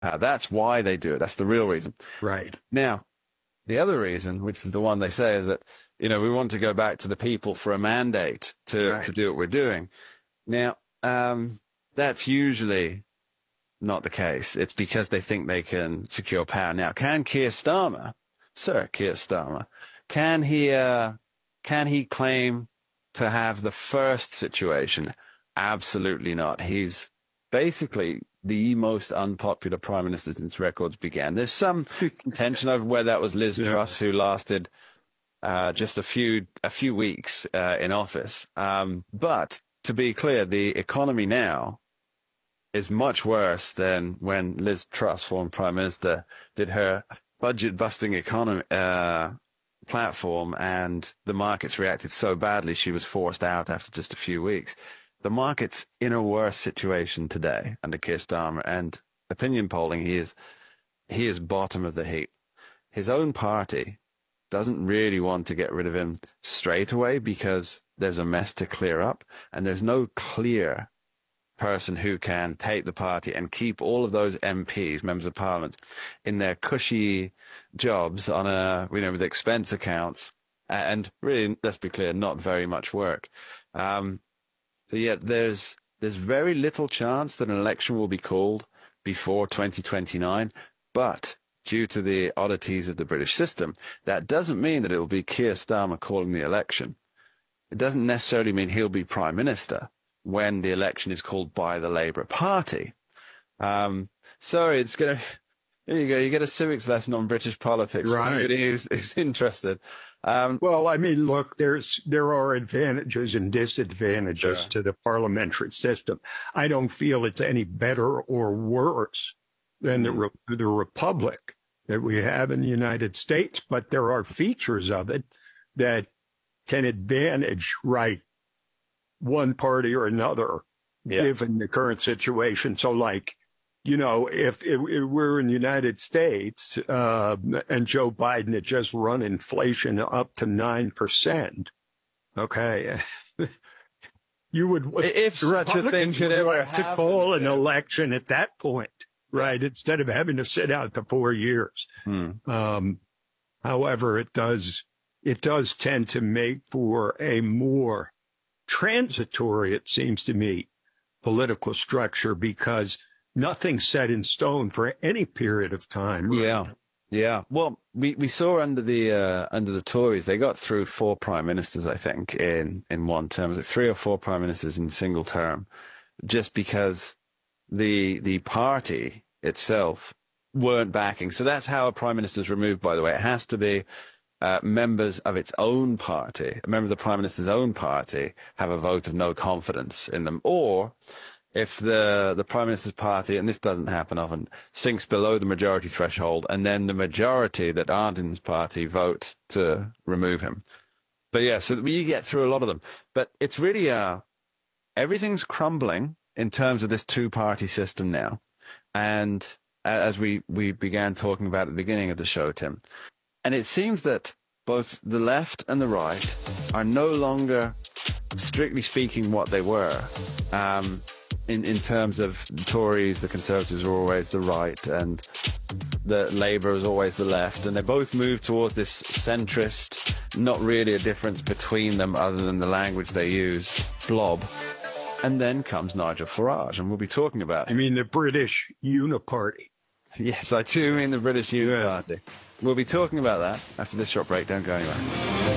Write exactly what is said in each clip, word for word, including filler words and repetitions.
Uh, that's why they do it. That's the real reason. Right. Now, the other reason, which is the one they say, is that, you know, we want to go back to the people for a mandate to, Right. to do what we're doing. Now, um, that's usually not the case. It's because they think they can secure power. Now, can Keir Starmer, Sir Keir Starmer, can he, uh, can he claim to have the first situation? Absolutely not. He's basically the most unpopular prime minister since records began. There's some contention over whether that was Liz Yeah. Truss, who lasted uh, just a few a few weeks uh, in office. Um, but to be clear, the economy now is much worse than when Liz Truss, former prime minister, did her budget-busting economy uh, platform, and the markets reacted so badly she was forced out after just a few weeks. The market's in a worse situation today under Keir Starmer, and opinion polling, he is he is bottom of the heap. His own party doesn't really want to get rid of him straight away because there's a mess to clear up, and there's no clear person who can take the party and keep all of those M Ps, members of parliament, in their cushy jobs on a, you know, with expense accounts, and really, let's be clear, not very much work. Um, so yet there's there's very little chance that an election will be called before twenty twenty-nine, but due to the oddities of the British system, that doesn't mean that it will be Keir Starmer calling the election. It doesn't necessarily mean he'll be prime minister when the election is called by the Labour Party. Um, sorry, it's going to... There you go. You get a civics lesson on British politics. Right. Anybody who's, who's interested. Um, well, I mean, look, there's there are advantages and disadvantages Sure. to the parliamentary system. I don't feel it's any better or worse than the, re- the republic that we have in the United States, but there are features of it that can advantage, right, one party or another, Yeah. given the current situation. So, like, you know, if it, it were in the United States uh, and Joe Biden had just run inflation up to nine percent, okay, you would, If such a thing should ever have to happen, call an yeah. election at that point, right, instead of having to sit out the four years. Hmm. Um, however, it does it does tend to make for a more transitory, it seems to me, political structure, because nothing's set in stone for any period of time. Right? Yeah, yeah. Well, we, we saw under the uh, under the Tories, they got through four prime ministers, I think, in in one term. Was it three or four prime ministers in a single term, just because the the party itself weren't backing. So that's how a prime minister is removed. By the way, it has to be uh, members of its own party, a member of the prime minister's own party, have a vote of no confidence in them, or if the the prime minister's party, and this doesn't happen often, sinks below the majority threshold, and then the majority that aren't in his party vote to remove him. But yeah, so you get through a lot of them. But it's really, uh, everything's crumbling in terms of this two-party system now. And as we, we began talking about at the beginning of the show, Tim, and it seems that both the left and the right are no longer, strictly speaking, what they were. Um, In, in terms of the Tories, the Conservatives are always the right, and the Labour is always the left, and they both move towards this centrist, not really a difference between them other than the language they use, blob. And then comes Nigel Farage, and we'll be talking about I him. mean, the British Uniparty. Yes, I do mean the British Unity Party. We'll be talking about that after this short break. Don't go anywhere.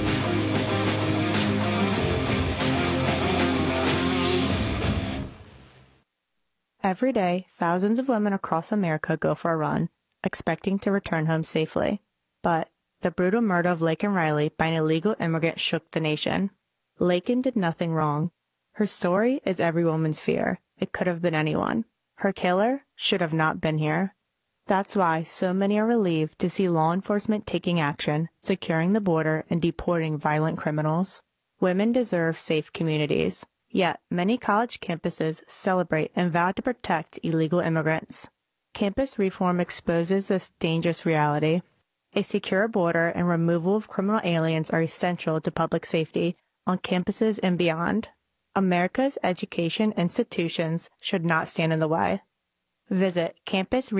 Every day, thousands of women across America go for a run, expecting to return home safely. But the brutal murder of Laken Riley by an illegal immigrant shook the nation. Laken did nothing wrong. Her story is every woman's fear. It could have been anyone. Her killer should have not been here. That's why so many are relieved to see law enforcement taking action, securing the border, and deporting violent criminals. Women deserve safe communities. Yet, many college campuses celebrate and vow to protect illegal immigrants. Campus reform exposes this dangerous reality. A secure border and removal of criminal aliens are essential to public safety on campuses and beyond. America's education institutions should not stand in the way. Visit campus